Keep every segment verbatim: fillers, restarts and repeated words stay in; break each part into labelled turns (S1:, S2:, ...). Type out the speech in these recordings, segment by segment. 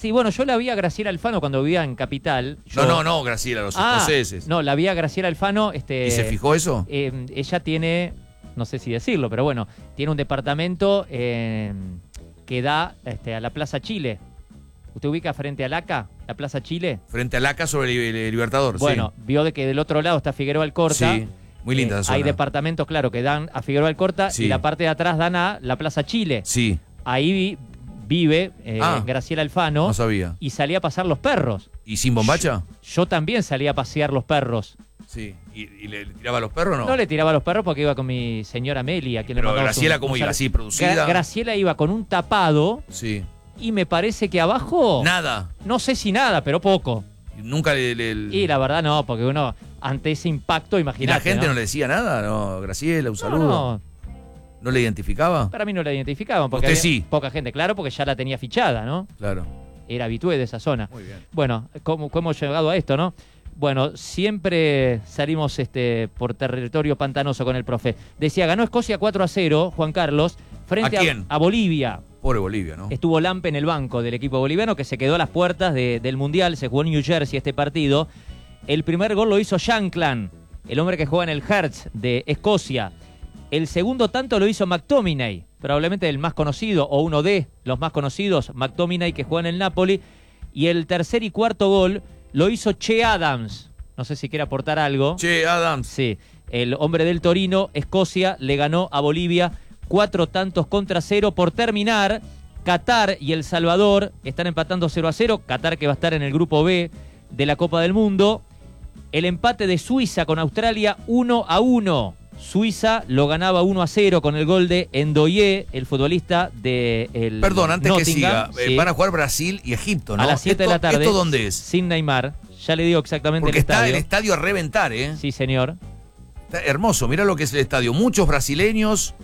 S1: Sí, bueno, yo la vi a Graciela Alfano cuando vivía en Capital. Yo...
S2: No, no, no, Graciela, los
S1: ah,
S2: escoceses.
S1: No, la vi a Graciela Alfano. Este,
S2: ¿Y se fijó eso?
S1: Eh, ella tiene, no sé si decirlo, pero bueno, tiene un departamento eh, que da este, a la Plaza Chile. ¿Usted ubica frente al A C A, la Plaza Chile?
S2: Frente al A C A sobre el, el Libertador,
S1: bueno,
S2: sí.
S1: vio de que del otro lado está Figueroa Alcorta.
S2: Sí, muy linda
S1: eh,
S2: esa zona.
S1: Hay departamentos, claro, que dan a Figueroa Alcorta
S2: Sí.
S1: y la parte de atrás dan a la Plaza Chile.
S2: Sí.
S1: Ahí vi- vive eh,
S2: Ah,
S1: Graciela Alfano.
S2: No sabía.
S1: Y salía a pasar los perros.
S2: ¿Y sin bombacha?
S1: Yo, yo también salía a pasear los perros.
S2: Sí. ¿Y, y le, le tiraba a los perros o no?
S1: No le tiraba a los perros porque iba con mi señora Meli, a quien le
S2: Pero
S1: mandamos
S2: Graciela,
S1: un-
S2: ¿cómo
S1: un
S2: iba?
S1: saludo.
S2: ¿Así, producida?
S1: Gra- Graciela iba con un tapado
S2: Sí.
S1: y me parece que abajo...
S2: Nada.
S1: No sé si nada, pero poco.
S2: Nunca le... le-
S1: Y la verdad no, porque uno, ante ese impacto,
S2: ¿Y
S1: imagínate.
S2: la gente no,
S1: ¿no?
S2: le decía nada? No, Graciela, un
S1: No,
S2: saludo.
S1: no,
S2: ¿No le identificaba?
S1: para mí no la identificaban. Porque
S2: Usted
S1: había
S2: sí.
S1: poca gente, claro, porque ya la tenía fichada, ¿no?
S2: Claro.
S1: Era habitué de esa zona.
S2: Muy bien.
S1: Bueno, ¿cómo, cómo hemos llegado a esto, no? Bueno, siempre salimos este, por territorio pantanoso con el profe. Decía, ganó Escocia cuatro a cero, Juan Carlos, frente
S2: ¿A quién?
S1: a, a Bolivia.
S2: Pobre Bolivia, ¿no?
S1: Estuvo Lampe en el banco del equipo boliviano, que se quedó a las puertas de- del Mundial. Se jugó en New Jersey este partido. El primer gol lo hizo Shankland, el hombre que juega en el Hearts de Escocia. El segundo tanto lo hizo McTominay, probablemente el más conocido, o uno de los más conocidos, McTominay, que juega en el Napoli. Y el tercer y cuarto gol lo hizo Che Adams. No sé si quiere aportar algo.
S2: Che, Adams.
S1: Sí, el hombre del Torino, Escocia, le ganó a Bolivia cuatro tantos contra cero. Por terminar, Qatar y El Salvador están empatando cero a cero. Qatar, que va a estar en el grupo B de la Copa del Mundo. El empate de Suiza con Australia, uno a uno. Suiza lo ganaba uno a cero con el gol de Ndoye, el futbolista de el
S2: Perdón, antes que siga,
S1: Nottingham.
S2: eh,
S1: Sí.
S2: van a jugar Brasil y Egipto, ¿no?
S1: A las siete de
S2: ¿Esto-
S1: la tarde.
S2: ¿Esto dónde es?
S1: Sin Neymar. Ya le digo exactamente
S2: Porque
S1: el
S2: está
S1: estadio.
S2: el estadio a reventar, ¿eh?
S1: Sí, señor.
S2: Está hermoso, mirá lo que es el estadio. Muchos brasileños,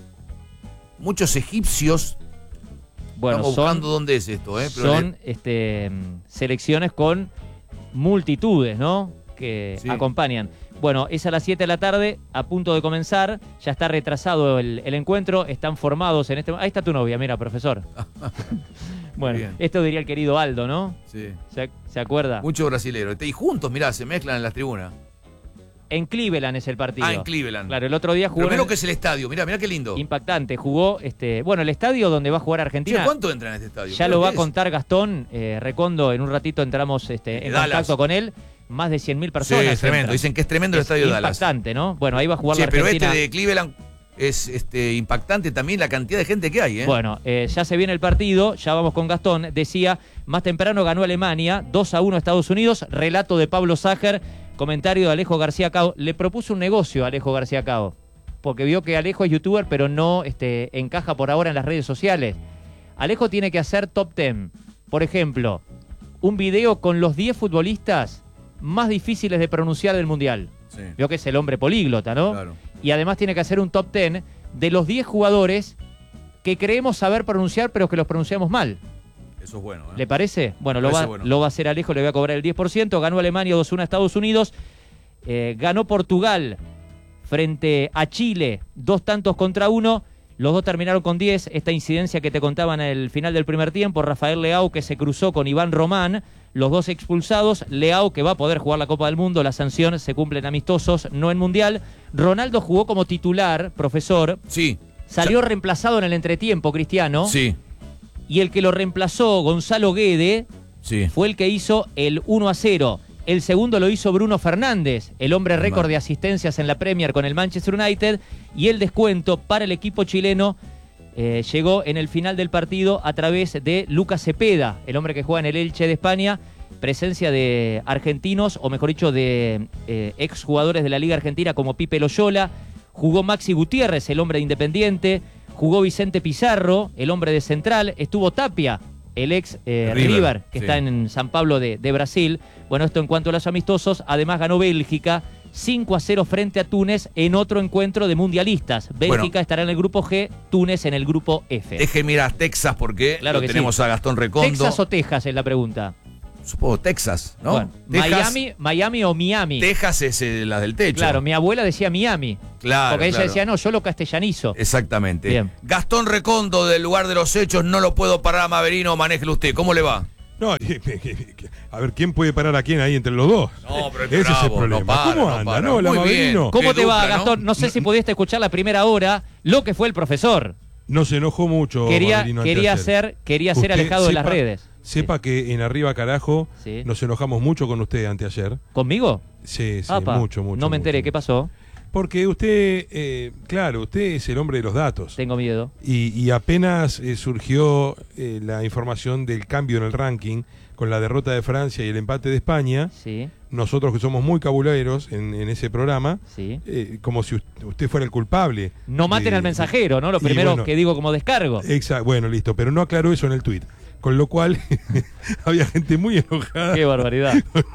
S2: muchos egipcios.
S1: Bueno,
S2: Estamos
S1: son,
S2: buscando dónde es esto, ¿eh? Pero
S1: son este, mm, selecciones con multitudes, ¿no? Que
S2: Sí.
S1: acompañan. Bueno, es a las siete de la tarde, a punto de comenzar. Ya está retrasado el, el encuentro. Están formados en este... Ahí está tu novia, mira, profesor. Bueno,
S2: Bien.
S1: esto diría el querido Aldo, ¿no?
S2: Sí.
S1: ¿Se, se acuerda?
S2: Muchos brasileros. Y juntos, mirá, se mezclan en las tribunas.
S1: En Cleveland es el partido.
S2: Ah, en Cleveland.
S1: Claro, el otro día jugó...
S2: Pero mirá
S1: en
S2: lo
S1: el-
S2: que es el estadio, mirá, mirá qué lindo.
S1: Impactante. Jugó, este, bueno, el estadio donde va a jugar
S2: Che,
S1: Argentina.
S2: ¿cuánto entra en este estadio?
S1: Ya
S2: Mirá
S1: lo va a
S2: que es.
S1: contar Gastón eh, Recondo. En un ratito entramos este, en
S2: Dallas.
S1: contacto con él. Más de cien mil
S2: Sí,
S1: personas.
S2: es tremendo.
S1: entran.
S2: Dicen que es tremendo el
S1: Es
S2: estadio de Dallas.
S1: impactante, ¿no? Bueno, ahí va a jugar
S2: Che,
S1: la
S2: pero
S1: Argentina.
S2: este de Cleveland es este, impactante también la cantidad de gente que hay, ¿eh?
S1: Bueno, eh, ya se viene el partido, ya vamos con Gastón. Decía, más temprano ganó Alemania, dos a uno Estados Unidos. Relato de Pablo Ságer, comentario de Alejo García Cao. Le propuso un negocio a Alejo García Cao, porque vio que Alejo es youtuber, pero no este, encaja por ahora en las redes sociales. Alejo tiene que hacer top diez. Por ejemplo, un video con los diez futbolistas más difíciles de pronunciar del Mundial.
S2: Sí,
S1: Vio que es el hombre políglota, ¿no?
S2: claro.
S1: Y además tiene que hacer un top diez de los diez jugadores que creemos saber pronunciar, pero que los pronunciamos mal.
S2: Eso es bueno, ¿eh?
S1: ¿Le parece? Bueno, lo
S2: Parece
S1: va,
S2: bueno.
S1: lo va a hacer Alejo, le voy a cobrar el diez por ciento. Ganó Alemania dos a uno a Estados Unidos. Eh, ganó Portugal frente a Chile, dos tantos contra uno. Los dos terminaron con diez. Esta incidencia que te contaba en el final del primer tiempo, Rafael Leao que se cruzó con Iván Román, los dos expulsados. Leao que va a poder jugar la Copa del Mundo, la sanción se cumple en amistosos, no en Mundial. Ronaldo jugó como titular, profesor.
S2: Sí.
S1: Salió reemplazado en el entretiempo, Cristiano.
S2: Sí,
S1: Y el que lo reemplazó, Gonzalo Guede,
S2: sí.
S1: fue el que hizo el uno a cero. El segundo lo hizo Bruno Fernández, el hombre récord de asistencias en la Premier con el Manchester United. Y el descuento para el equipo chileno eh, llegó en el final del partido a través de Lucas Cepeda, el hombre que juega en el Elche de España. Presencia de argentinos, o mejor dicho, de eh, exjugadores de la Liga Argentina como Pipe Loyola. Jugó Maxi Gutiérrez, el hombre de Independiente. Jugó Vicente Pizarro, el hombre de Central. Estuvo Tapia, el ex eh,
S2: River,
S1: River, que
S2: sí.
S1: está en San Pablo de, de Brasil. Bueno, esto en cuanto a los amistosos. Además ganó Bélgica cinco a cero frente a Túnez en otro encuentro de mundialistas. Bélgica
S2: Bueno.
S1: estará en el grupo G, Túnez en el grupo F.
S2: Deje mirar Texas porque
S1: Claro
S2: lo
S1: que
S2: tenemos
S1: sí.
S2: a Gastón Recondo.
S1: ¿Texas o Texas es la pregunta?
S2: Supongo Texas, ¿no?
S1: Bueno,
S2: Texas,
S1: Miami, Miami o Miami.
S2: Texas es eh, la del techo.
S1: Claro, mi abuela decía Miami.
S2: Claro,
S1: Porque ella
S2: claro.
S1: decía, no, yo lo castellanizo.
S2: Exactamente.
S1: Bien.
S2: Gastón Recondo del lugar de los hechos, no lo puedo parar a Maverino, manéjelo usted. ¿Cómo le va?
S3: No, a ver, ¿quién puede parar a quién ahí entre los dos?
S2: No, pero
S3: ese
S2: bravo,
S3: es el problema.
S2: no para,
S3: ¿Cómo
S2: no
S3: anda?
S2: para.
S3: No, la
S2: Muy bien.
S3: Maverino.
S1: ¿Cómo
S2: Qué
S1: te va,
S2: dupla,
S1: Gastón?
S2: ¿no?
S1: No sé si pudiste escuchar la primera hora lo que fue el profesor.
S3: No se enojó mucho.
S1: Quería,
S3: Maverino
S1: quería
S3: anteayer.
S1: ser, quería ser
S3: Usted
S1: alejado de las
S3: sepa-
S1: redes.
S3: Sepa
S1: Sí.
S3: que en Arriba Carajo
S1: Sí.
S3: nos enojamos mucho con usted anteayer.
S1: ¿Conmigo?
S3: Sí, sí,
S1: Apa,
S3: mucho, mucho.
S1: no me enteré,
S3: mucho.
S1: ¿qué pasó?
S3: Porque usted, eh, claro, usted es el hombre de los datos.
S1: Tengo miedo.
S3: Y, y apenas eh, surgió eh, la información del cambio en el ranking con la derrota de Francia y el empate de España,
S1: Sí,
S3: nosotros que somos muy cabuleros en, en ese programa,
S1: sí.
S3: eh, como si usted, usted fuera el culpable.
S1: No maten
S3: de-
S1: al mensajero, ¿no? Lo
S3: y
S1: primero
S3: bueno,
S1: que digo como descargo.
S3: Exacto, bueno, listo, pero no aclaró eso en el tuit. Con lo cual había gente muy enojada.
S1: Qué barbaridad.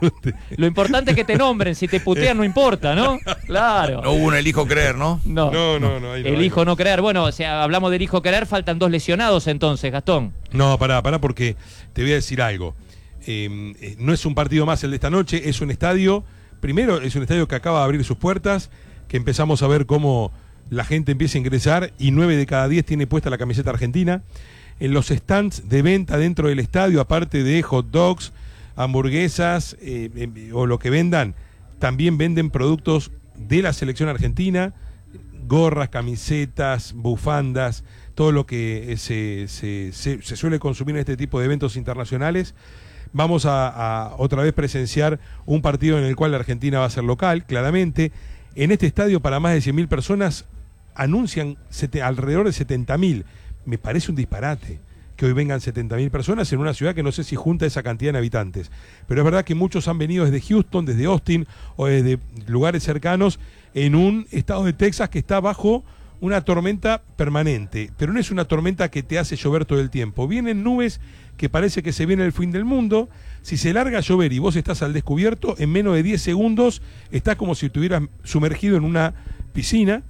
S1: Lo importante es que te nombren, si te putean no importa, ¿no? Claro.
S2: No hubo un elijo creer, ¿no?
S1: No,
S3: No, no, no. ahí no,
S1: el
S3: ahí
S1: hijo no creer. Bueno, o sea, hablamos del hijo creer, faltan dos lesionados entonces, Gastón.
S3: No, pará, pará, porque te voy a decir algo. Eh, eh, no es un partido más el de esta noche, es un estadio. Primero, es un estadio que acaba de abrir sus puertas, que empezamos a ver cómo la gente empieza a ingresar y nueve de cada diez tiene puesta la camiseta argentina. En los stands de venta dentro del estadio, aparte de hot dogs, hamburguesas eh, eh, o lo que vendan, también venden productos de la selección argentina, gorras, camisetas, bufandas, todo lo que eh, se, se, se, se suele consumir en este tipo de eventos internacionales. Vamos a, a otra vez presenciar un partido en el cual la Argentina va a ser local, claramente. En este estadio para más de cien mil personas anuncian sete, alrededor de setenta mil. Me parece un disparate que hoy vengan setenta mil personas en una ciudad que no sé si junta esa cantidad de habitantes. Pero es verdad que muchos han venido desde Houston, desde Austin o desde lugares cercanos en un estado de Texas que está bajo una tormenta permanente. Pero no es una tormenta que te hace llover todo el tiempo. Vienen nubes que parece que se viene el fin del mundo. Si se larga a llover y vos estás al descubierto, en menos de diez segundos estás como si estuvieras sumergido en una piscina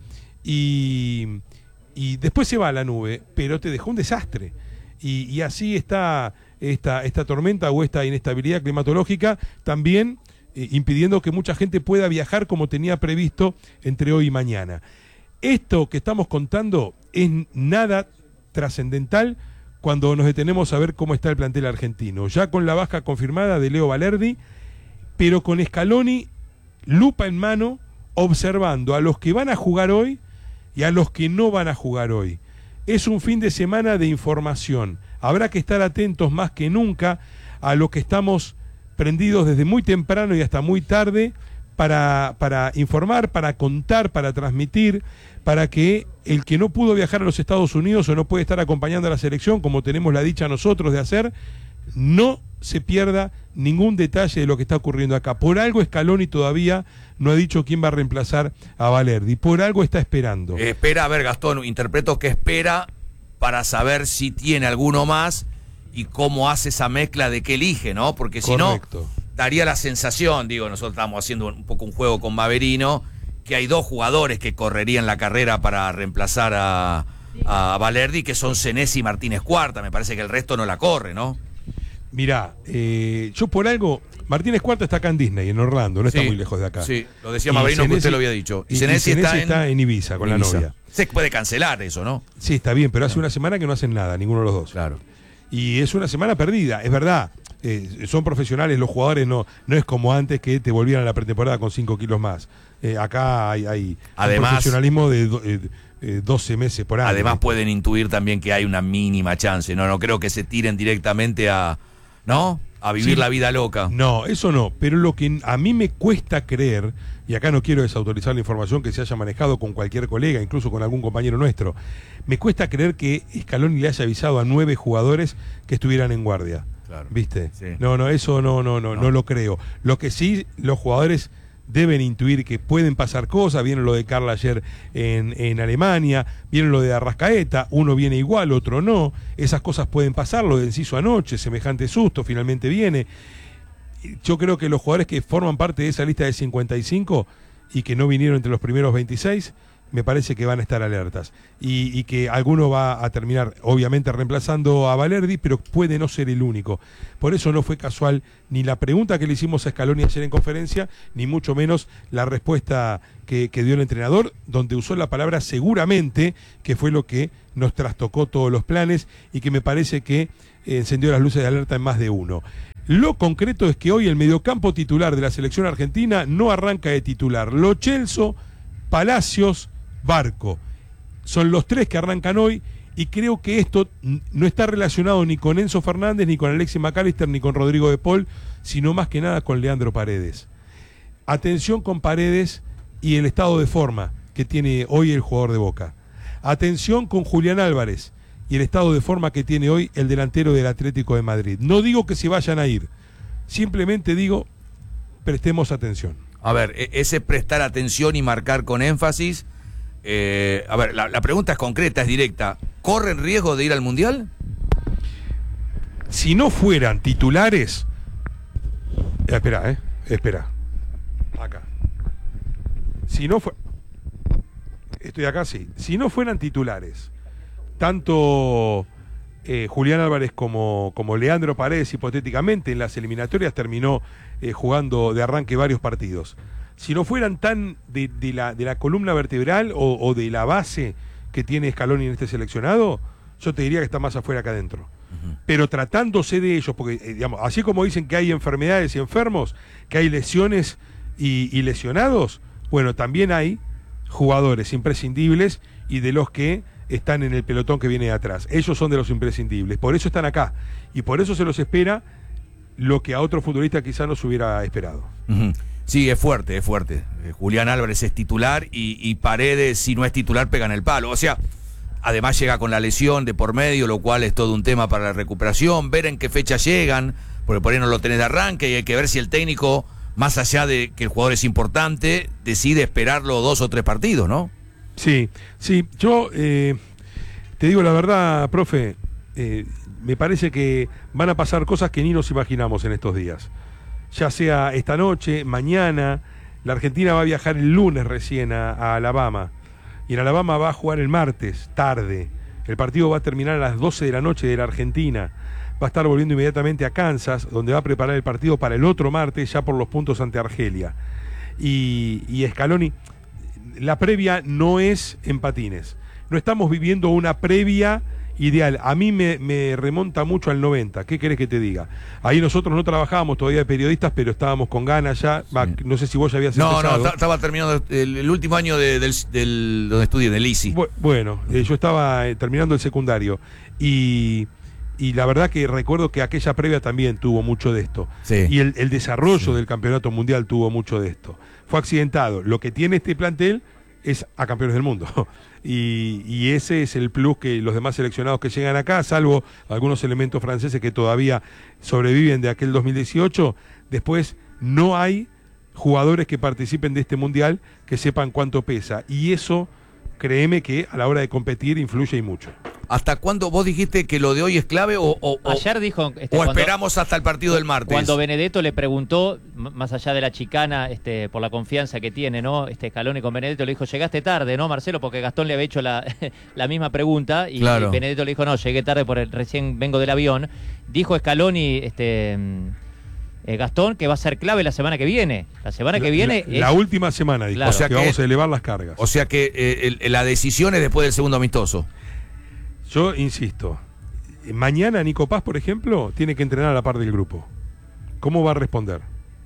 S3: y... y después se va la nube, pero te dejó un desastre. Y, y así está esta, esta tormenta o esta inestabilidad climatológica también eh, impidiendo que mucha gente pueda viajar como tenía previsto entre hoy y mañana. Esto que estamos contando es nada trascendental cuando nos detenemos a ver cómo está el plantel argentino. Ya con la baja confirmada de Leo Valerdi, pero con Scaloni lupa en mano, observando a los que van a jugar hoy y a los que no van a jugar hoy. Es un fin de semana de información. Habrá que estar atentos más que nunca a lo que estamos prendidos desde muy temprano y hasta muy tarde para, para informar, para contar, para transmitir, para que el que no pudo viajar a los Estados Unidos o no puede estar acompañando a la selección, como tenemos la dicha nosotros de hacer, no se pierda ningún detalle de lo que está ocurriendo acá. Por algo Scaloni todavía no ha dicho quién va a reemplazar a Valerdi. Por algo está esperando.
S2: Eh, espera, a ver, Gastón, interpreto que espera para saber si tiene alguno más y cómo hace esa mezcla de qué elige, ¿no? Porque si
S3: Correcto.
S2: no, daría la sensación, digo, nosotros estamos haciendo un poco un juego con Maverino, que hay dos jugadores que correrían la carrera para reemplazar a, a Valerdi, que son Senesi y Martínez Cuarta. Me parece que el resto no la corre, ¿no?
S3: Mirá, eh, yo por algo, Martínez Cuarta está acá en Disney, en Orlando, no está
S2: Sí,
S3: muy lejos de acá.
S2: Sí, lo decía
S3: Y
S2: Maverino que
S3: Senesi-
S2: usted lo había dicho.
S3: Y, y
S2: Senesi
S3: Senesi
S2: está,
S3: está,
S2: en,
S3: en Ibiza con
S2: en
S3: la
S2: Ibiza.
S3: novia.
S2: Se puede cancelar eso, ¿no?
S3: Sí, está bien, pero hace una semana que no hacen nada, ninguno de los dos.
S2: Claro.
S3: Y es una semana perdida, es verdad. Eh, son profesionales los jugadores, no, no es como antes que te volvían a la pretemporada con cinco kilos más. Eh, acá hay, hay
S2: Además-
S3: un profesionalismo de do- eh, eh, doce meses por año.
S2: Además pueden intuir también que hay una mínima chance. No, no creo que se tiren directamente a, ¿no? A vivir
S3: Sí.
S2: la vida loca.
S3: No, eso no, pero lo que a mí me cuesta creer, y acá no quiero desautorizar la información que se haya manejado con cualquier colega, incluso con algún compañero nuestro, me cuesta creer que Scaloni le haya avisado a nueve jugadores que estuvieran en guardia.
S2: Claro.
S3: ¿Viste?
S2: Sí.
S3: No, no, eso no, no, no, no,
S2: No.
S3: lo creo. Lo que sí, los jugadores deben intuir que pueden pasar cosas. Vieron lo de Carla ayer en, en Alemania, vieron lo de Arrascaeta, uno viene igual, otro no. Esas cosas pueden pasar, lo de Enciso anoche, semejante susto, finalmente viene. Yo creo que los jugadores que forman parte de esa lista de cincuenta y cinco y que no vinieron entre los primeros veintiséis, me parece que van a estar alertas. Y, y que alguno va a terminar, obviamente, reemplazando a Balerdi, pero puede no ser el único. Por eso no fue casual ni la pregunta que le hicimos a Scaloni ayer en conferencia, ni mucho menos la respuesta que, que dio el entrenador, donde usó la palabra seguramente, que fue lo que nos trastocó todos los planes y que me parece que eh, encendió las luces de alerta en más de uno. Lo concreto es que hoy el mediocampo titular de la selección argentina no arranca de titular. Lo Celso, Palacios, Barco. Son los tres que arrancan hoy y creo que esto no está relacionado ni con Enzo Fernández, ni con Alexis McAllister, ni con Rodrigo de Paul, sino más que nada con Leandro Paredes. Atención con Paredes y el estado de forma que tiene hoy el jugador de Boca. Atención con Julián Álvarez y el estado de forma que tiene hoy el delantero del Atlético de Madrid. No digo que se vayan a ir, simplemente digo, prestemos atención.
S2: A ver, ese prestar atención y marcar con énfasis, eh, a ver, la, la pregunta es concreta, es directa. ¿Corren riesgo de ir al Mundial?
S3: Si no fueran titulares... Eh, espera, eh, espera. Acá. Si no fue... Estoy acá, sí. Si no fueran titulares, tanto eh, Julián Álvarez como, como Leandro Paredes, hipotéticamente, en las eliminatorias terminó eh, jugando de arranque varios partidos. Si no fueran tan de, de, la, de la columna vertebral o, o de la base que tiene Scaloni en este seleccionado, yo te diría que está más afuera que adentro. Uh-huh. Pero tratándose de ellos, porque eh, digamos, así como dicen que hay enfermedades y enfermos, que hay lesiones y, y lesionados, bueno, también hay jugadores imprescindibles y de los que están en el pelotón que viene de atrás. Ellos son de los imprescindibles, por eso están acá y por eso se los espera lo que a otro futbolista quizá no se hubiera esperado.
S2: Uh-huh. Sí, es fuerte, es fuerte. Eh, Julián Álvarez es titular y, y Paredes, si no es titular, pega en el palo. O sea, además llega con la lesión de por medio, lo cual es todo un tema para la recuperación, ver en qué fecha llegan, porque por ahí no lo tenés de arranque y hay que ver si el técnico, más allá de que el jugador es importante, decide esperarlo dos o tres partidos, ¿no?
S3: Sí, sí, yo eh, te digo la verdad, profe, eh, me parece que van a pasar cosas que ni nos imaginamos en estos días. Ya sea esta noche, mañana, la Argentina va a viajar el lunes recién a, a Alabama, y en Alabama va a jugar el martes, tarde. El partido va a terminar a las doce de la noche de la Argentina. Va a estar volviendo inmediatamente a Kansas, donde va a preparar el partido para el otro martes, ya por los puntos ante Argelia. Y, y Scaloni, la previa no es en patines. No estamos viviendo una previa ideal. A mí me, me remonta mucho al noventa. ¿Qué querés que te diga? Ahí nosotros no trabajábamos todavía de periodistas, pero estábamos con ganas ya. Va, sí. No sé si vos ya habías
S2: no,
S3: empezado.
S2: No, no, estaba terminando el, el último año de, del, del donde estudié, del I C I.
S3: Bueno, eh, yo estaba eh, terminando el secundario. Y... Y la verdad que recuerdo que aquella previa también tuvo mucho de esto.
S2: Sí.
S3: Y el, el desarrollo
S2: sí.
S3: del campeonato mundial tuvo mucho de esto. Fue accidentado. Lo que tiene este plantel es a campeones del mundo. Y, y ese es el plus que los demás seleccionados que llegan acá, salvo algunos elementos franceses que todavía sobreviven de aquel dos mil dieciocho, después no hay jugadores que participen de este mundial que sepan cuánto pesa. Y eso, créeme que a la hora de competir influye y mucho.
S2: ¿Hasta cuándo vos dijiste que lo de hoy es clave o, o,
S1: Ayer dijo, este,
S2: o
S1: cuando,
S2: esperamos hasta el partido del martes?
S1: Cuando Benedetto le preguntó, más allá de la chicana, este, por la confianza que tiene, ¿no? Este Scaloni con Benedetto le dijo, llegaste tarde, ¿no, Marcelo? Porque Gastón le había hecho la, la misma pregunta y,
S2: claro.
S1: y Benedetto le dijo, no, llegué tarde porque recién vengo del avión. Dijo Scaloni, este eh, Gastón, que va a ser clave la semana que viene. La semana que viene
S3: La,
S1: es...
S3: la última semana, dijo,
S1: claro.
S3: o sea que,
S2: que
S3: vamos a elevar las cargas.
S2: O sea que eh, el, la decisión es después del segundo amistoso.
S3: Yo insisto, mañana Nico Paz, por ejemplo, tiene que entrenar a la par del grupo. ¿Cómo va a responder?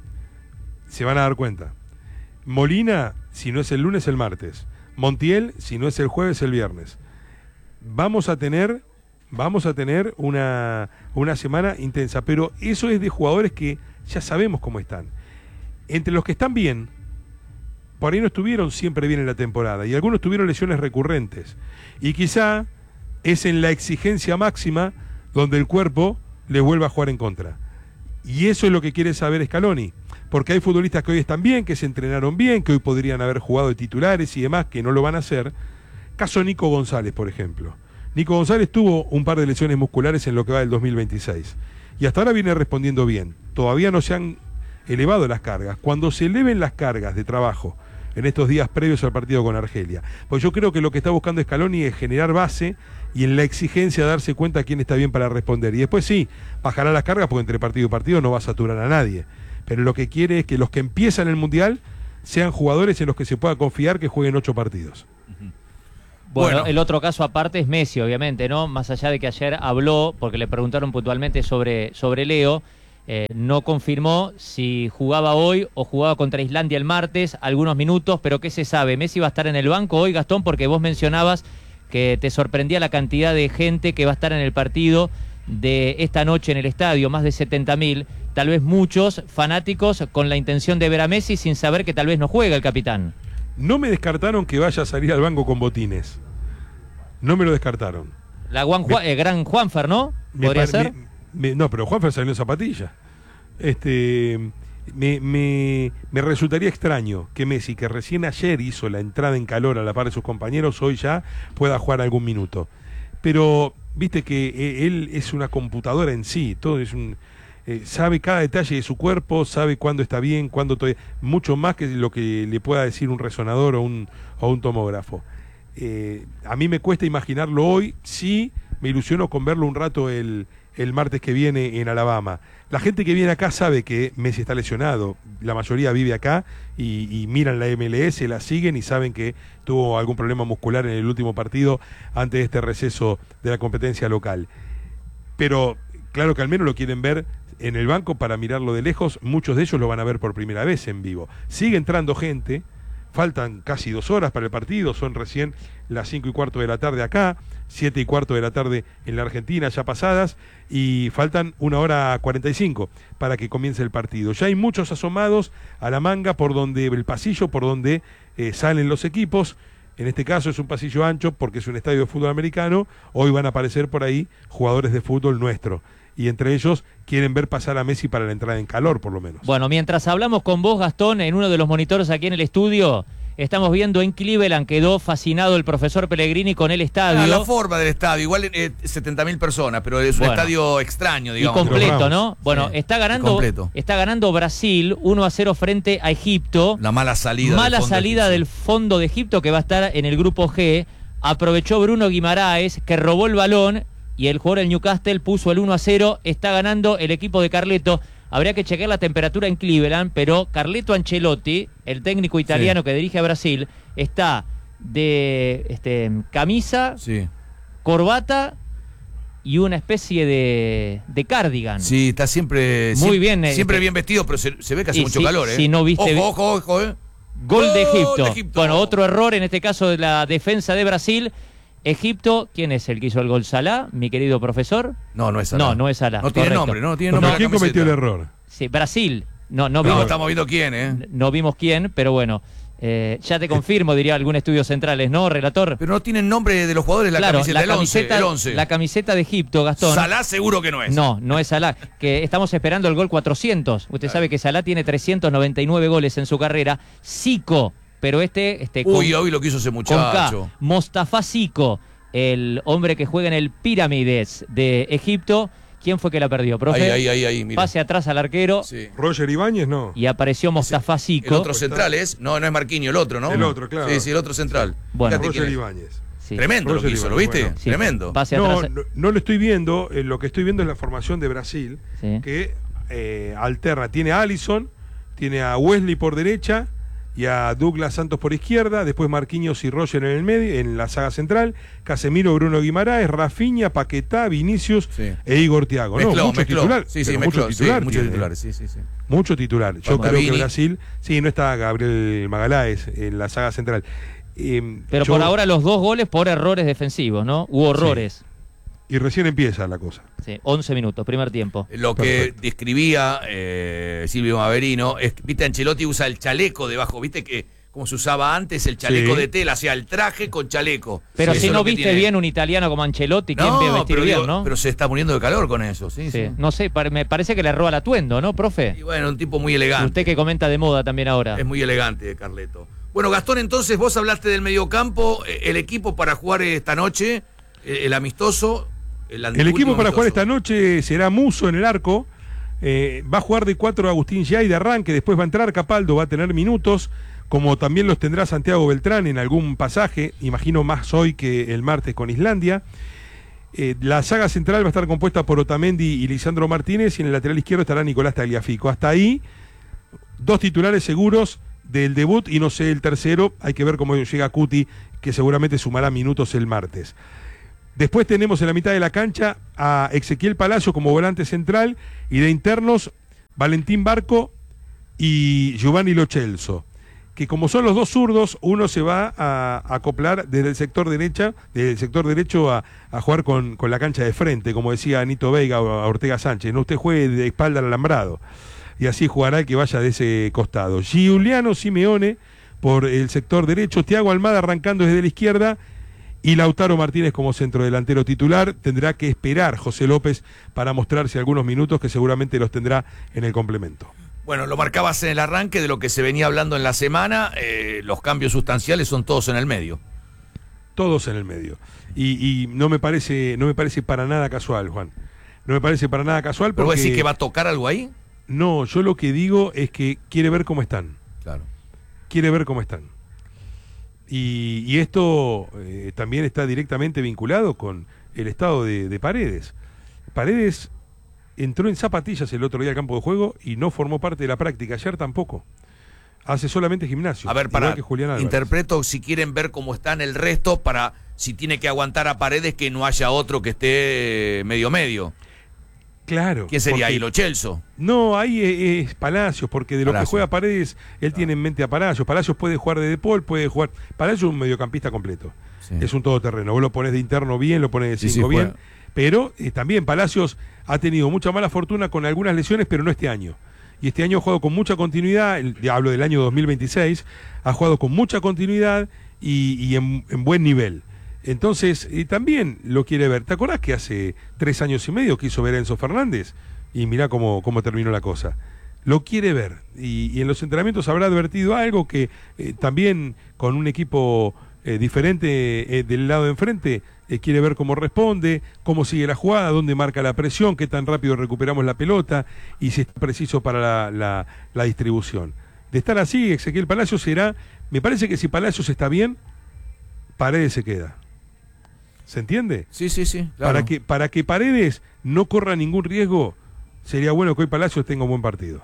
S3: Se van a dar cuenta. Molina, si no es el lunes, el martes. Montiel, si no es el jueves, el viernes. Vamos a tener, vamos a tener una, una semana intensa, pero eso es de jugadores que ya sabemos cómo están. Entre los que están bien, por ahí no estuvieron siempre bien en la temporada, y algunos tuvieron lesiones recurrentes. Y quizá es en la exigencia máxima donde el cuerpo le vuelve a jugar en contra. Y eso es lo que quiere saber Scaloni, porque hay futbolistas que hoy están bien, que se entrenaron bien, que hoy podrían haber jugado de titulares y demás, que no lo van a hacer. Caso Nico González, por ejemplo. Nico González tuvo un par de lesiones musculares en lo que va del dos mil veintiséis. Y hasta ahora viene respondiendo bien. Todavía no se han elevado las cargas. Cuando se eleven las cargas de trabajo en estos días previos al partido con Argelia. Pues yo creo que lo que está buscando Scaloni es generar base y en la exigencia darse cuenta quién está bien para responder. Y después sí, bajará las cargas porque entre partido y partido no va a saturar a nadie. Pero lo que quiere es que los que empiezan el Mundial sean jugadores en los que se pueda confiar que jueguen ocho partidos.
S1: Bueno,
S2: Bueno.
S1: el otro caso aparte es Messi, obviamente, ¿no? Más allá de que ayer habló, porque le preguntaron puntualmente sobre, sobre Leo, eh, no confirmó si jugaba hoy o jugaba contra Islandia el martes, algunos minutos, pero ¿qué se sabe? ¿Messi va a estar en el banco hoy, Gastón? Porque vos mencionabas que te sorprendía la cantidad de gente que va a estar en el partido de esta noche en el estadio, más de setenta mil, tal vez muchos fanáticos con la intención de ver a Messi sin saber que tal vez no juega el capitán.
S3: No me descartaron que vaya a salir al banco con botines. No me lo descartaron.
S1: La Juan, Juan, eh, gran Juanfer, ¿no?
S3: Me
S1: ¿Podría
S3: par-
S1: ser?
S3: me- me- no, pero Juanfer salió en zapatilla. Este, me, me, me resultaría extraño que Messi, que recién ayer hizo la entrada en calor a la par de sus compañeros, hoy ya pueda jugar algún minuto. Pero viste que eh, él es una computadora en sí, todo es un... Eh, sabe cada detalle de su cuerpo, sabe cuándo está bien, cuándo to- mucho más que lo que le pueda decir un resonador o un, o un tomógrafo. Eh, a mí me cuesta imaginarlo hoy, sí me ilusiono con verlo un rato el, el martes que viene en Alabama. La gente que viene acá sabe que Messi está lesionado, la mayoría vive acá y, y miran la M L S, la siguen y saben que tuvo algún problema muscular en el último partido antes de este receso de la competencia local. Pero claro que al menos lo quieren ver en el banco para mirarlo de lejos, muchos de ellos lo van a ver por primera vez en vivo. Sigue entrando gente, faltan casi dos horas para el partido, son recién las cinco y cuarto de la tarde acá, siete y cuarto de la tarde en la Argentina ya pasadas, y faltan una hora cuarenta y cinco para que comience el partido. Ya hay muchos asomados a la manga por donde el pasillo, por donde eh, salen los equipos. En este caso es un pasillo ancho porque es un estadio de fútbol americano. Hoy van a aparecer por ahí jugadores de fútbol nuestro. Y entre ellos quieren ver pasar a Messi para la entrada en calor, por lo menos.
S1: Bueno, mientras hablamos con vos, Gastón, en uno de los monitores aquí en el estudio, estamos viendo en Cleveland, quedó fascinado el profesor Pellegrini con el estadio.
S2: Ah, la forma del estadio, igual eh, setenta mil personas, pero es un
S1: Bueno.
S2: estadio extraño,
S1: Y
S2: digamos.
S1: completo, ¿no? Bueno,
S2: Sí,
S1: está
S2: y
S1: ganando
S2: completo.
S1: está ganando Brasil uno a cero frente a Egipto.
S2: La mala salida.
S1: Mala
S2: del fondo
S1: salida
S2: egipcio.
S1: del fondo de Egipto que va a estar en el grupo G. Aprovechó Bruno Guimaraes, que robó el balón, y el jugador del Newcastle puso el uno a cero. Está ganando el equipo de Carleto. Habría que chequear la temperatura en Cleveland, pero Carleto Ancelotti, el técnico italiano
S2: Sí.
S1: que dirige a Brasil, está de este, camisa,
S2: Sí.
S1: corbata y una especie de, de cardigan.
S2: Sí, está siempre.
S1: Muy
S2: siempre,
S1: bien, eh,
S2: Siempre
S1: que-
S2: bien vestido, pero se, se ve que hace
S1: Y
S2: mucho
S1: si-
S2: calor, ¿eh?
S1: si no viste-
S2: Ojo, ojo, ojo, ¿eh?
S1: Gol de
S2: ¡Gol
S1: Egipto.
S2: de Egipto!
S1: Bueno, otro error en este caso de la defensa de Brasil. Egipto, ¿quién es el que hizo el gol? ¿Salah, mi querido profesor?
S2: No, no es Salah.
S1: No, no es Salah.
S2: No tiene
S1: correcto.
S2: nombre, no, no tiene
S3: No,
S2: nombre.
S3: pero
S2: en la
S3: ¿quién cometió el
S2: camiseta.
S3: error?
S1: Sí, Brasil. No, no
S2: No,
S1: vimos,
S2: estamos viendo quién, ¿eh?
S1: no vimos quién, pero bueno. eh, ya te confirmo, diría algún estudio centrales, ¿no, relator?
S2: Pero no tienen nombre de los jugadores, la
S1: Claro,
S2: camiseta,
S1: la
S2: el once,
S1: camiseta,
S2: el once.
S1: la camiseta de Egipto, Gastón.
S2: Salah seguro que no es.
S1: No, no es Salah, que estamos esperando el gol cuatrocientos. Usted sabe que Salah tiene trescientos noventa y nueve goles en su carrera. Zico, pero este... este con-
S2: Uy, hoy lo que hizo ese
S1: con K,
S2: muchacho.
S1: Mostafa Zico, el hombre que juega en el Pirámides de Egipto. ¿Quién fue que la perdió, profe?
S2: Ahí, ahí, ahí, ahí, mira.
S1: Pase atrás al arquero
S2: Sí.
S3: Roger Ibáñez, no.
S1: y apareció Mostafa
S2: El
S1: Zico.
S2: otro central es. No, no es Marquinhos, el otro, ¿no?
S3: El otro, claro.
S2: Sí, sí, el otro central.
S1: Bueno.
S2: Fíjate quién
S3: Roger
S2: es.
S3: Ibáñez.
S1: Sí.
S2: Tremendo lo que
S3: Roger
S2: hizo, ¿lo viste?
S3: Ibáñez,
S1: Sí.
S2: Tremendo.
S1: Pase
S3: No,
S1: atrás.
S3: no, no lo estoy viendo, eh, lo que estoy viendo es la formación de Brasil,
S1: Sí.
S3: que eh, alterna, tiene a Alisson, tiene a Wesley por derecha y a Douglas Santos por izquierda, después Marquinhos y Roger en el medio, en la saga central, Casemiro, Bruno Guimaraes, Rafinha, Paquetá, Vinicius
S2: Sí.
S3: e Igor Thiago.
S2: Mezcló,
S3: no, mucho
S2: mezcló.
S3: titular,
S2: Sí, sí,
S3: pero
S2: mezcló.
S3: mucho
S2: Sí,
S3: titular,
S2: muchos
S3: tiene,
S2: titulares, sí, sí, sí.
S3: mucho titular. Yo
S2: Falta
S3: creo
S2: Vini.
S3: que Brasil, sí, no está Gabriel Magaláes en la saga central. Eh,
S1: Pero
S3: yo-
S1: por ahora los dos goles por errores defensivos, ¿no? Hubo errores.
S3: Y recién empieza la cosa.
S1: Sí, once minutos, primer tiempo.
S2: Lo que
S3: Perfecto.
S2: describía eh, Silvio Maverino es que, viste, Ancelotti usa el chaleco debajo, viste que como se usaba antes el chaleco
S3: Sí.
S2: de tela, o sea, el traje con chaleco.
S1: Pero
S2: Eso
S1: si
S2: es
S1: no
S2: lo que
S1: viste
S2: tiene.
S1: bien un italiano como Ancelotti, ¿quién
S2: No,
S1: ve vestir
S2: pero,
S1: bien,
S2: digo,
S1: no?
S2: pero se está muriendo de calor con eso, sí,
S1: Sí.
S2: sí.
S1: No sé, pare- me parece que le roba el atuendo, ¿no, profe?
S2: Y bueno, un tipo muy elegante.
S1: Usted que comenta de moda también ahora.
S2: Es muy elegante, Carleto. Bueno, Gastón, entonces vos hablaste del mediocampo, eh, el equipo para jugar esta noche, eh, el amistoso. El,
S3: El equipo para jugar esta noche será Muso en el arco. Eh, va a jugar de cuatro Agustín Giai de arranque, después va a entrar Capaldo, va a tener minutos. como también los tendrá Santiago Beltrán en algún pasaje, imagino más hoy que el martes con Islandia. Eh, la saga central va a estar compuesta por Otamendi y Lisandro Martínez, y en el lateral izquierdo estará Nicolás Tagliafico. Hasta ahí, dos titulares seguros del debut, y no sé el tercero, hay que ver cómo llega Cuti, que seguramente sumará minutos el martes. Después tenemos en la mitad de la cancha a Ezequiel Palacio como volante central, y de internos Valentín Barco y Giovanni Lo Celso, que como son los dos zurdos, uno se va a, a acoplar desde el sector derecha, desde el sector derecho a, a jugar con, con la cancha de frente, como decía Anito Veiga o a Ortega Sánchez. No, usted juegue de espalda al alambrado, y así jugará el que vaya de ese costado. Giuliano Simeone por el sector derecho, Thiago Almada arrancando desde la izquierda, y Lautaro Martínez como centrodelantero titular. Tendrá que esperar José López para mostrarse algunos minutos, que seguramente los tendrá en el complemento.
S2: Bueno, lo marcabas en el arranque de lo que se venía hablando en la semana, eh, los cambios sustanciales son todos en el medio.
S3: Todos en el medio. Y, y no me parece, no me parece para nada casual, Juan. No me parece para nada casual porque...
S2: ¿Pero vos decís que va a tocar algo ahí?
S3: No, yo lo que digo es que quiere ver cómo están.
S2: Claro.
S3: Quiere ver cómo están. Y, y esto eh, también está directamente vinculado con el estado de, de Paredes. Paredes entró en zapatillas el otro día al campo de juego y no formó parte de la práctica. Ayer tampoco. Hace solamente gimnasio.
S2: A ver, para,
S3: que Julián Álvarez.
S2: Interpreto si quieren ver cómo están el resto, para si tiene que aguantar a Paredes, que no haya otro que esté medio medio.
S3: Claro.
S2: ¿Quién sería
S3: porque,
S2: ahí? ¿Lo Celso?
S3: No, ahí es, es Palacios, porque de lo
S2: Palacios.
S3: que juega Paredes, él ah. tiene en mente a Palacios. Palacios puede jugar de De Paul, puede jugar... Palacios es un mediocampista completo. Sí. Es un todoterreno. Vos lo pones de interno bien, lo pones de cinco sí, sí, bien. Juega. Pero eh, también Palacios ha tenido mucha mala fortuna con algunas lesiones, pero no este año. Y este año ha jugado con mucha continuidad, el, hablo del año dos mil veintiséis, ha jugado con mucha continuidad y, y en, en buen nivel. Entonces, eh, también lo quiere ver. ¿Te acordás que hace tres años y medio quiso ver a Enzo Fernández? Y mirá cómo, cómo terminó la cosa. Lo quiere ver. Y, y en los entrenamientos habrá advertido algo que eh, también con un equipo eh, diferente eh, del lado de enfrente, eh, quiere ver cómo responde, cómo sigue la jugada, dónde marca la presión, qué tan rápido recuperamos la pelota y si es preciso para la, la, la distribución. De estar así, Ezequiel Palacios será... Me parece que si Palacios está bien, Paredes se queda. ¿Se entiende?
S2: Sí, sí, sí. Claro.
S3: Para que, para que Paredes no corra ningún riesgo, sería bueno que hoy Palacios tenga un buen partido.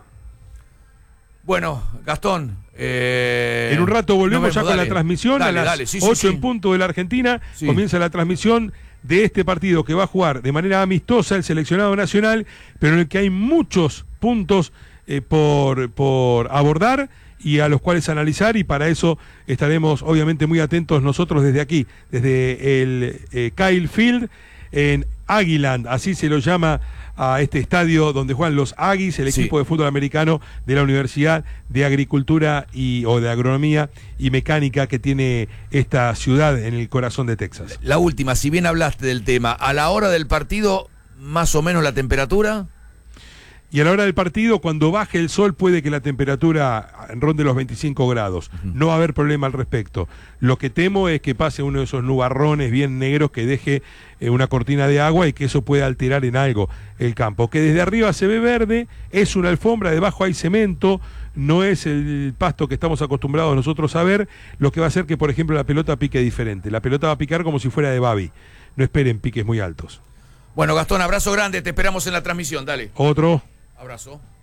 S2: Bueno, Gastón. Eh,
S3: en un rato volvemos
S2: no
S3: ya con
S2: dale,
S3: la transmisión.
S2: dale,
S3: a las
S2: dale, sí,
S3: ocho
S2: sí,
S3: en
S2: sí.
S3: punto de la Argentina.
S2: Sí.
S3: Comienza la transmisión de este partido que va a jugar de manera amistosa el seleccionado nacional, pero en el que hay muchos puntos eh, por, por abordar y a los cuales analizar, y para eso estaremos obviamente muy atentos nosotros desde aquí, desde el eh, Kyle Field en Aguiland, así se lo llama a este estadio donde juegan los Aggies, el equipo sí. de fútbol americano de la Universidad de Agricultura y o de Agronomía y Mecánica que tiene esta ciudad en el corazón de Texas.
S2: La última, si bien hablaste del tema, a la hora del partido, más o menos la temperatura...
S3: Y a la hora del partido, cuando baje el sol, puede que la temperatura ronde los veinticinco grados. Uh-huh. No va a haber problema al respecto. Lo que temo es que pase uno de esos nubarrones bien negros que deje eh, una cortina de agua y que eso pueda alterar en algo el campo. Que desde arriba se ve verde, es una alfombra, debajo hay cemento, no es el pasto que estamos acostumbrados nosotros a ver, lo que va a hacer que, por ejemplo, la pelota pique diferente. La pelota va a picar como si fuera de Babi. No esperen piques muy altos.
S2: Bueno, Gastón, abrazo grande, te esperamos en la transmisión, dale.
S3: Otro.
S2: Abrazo.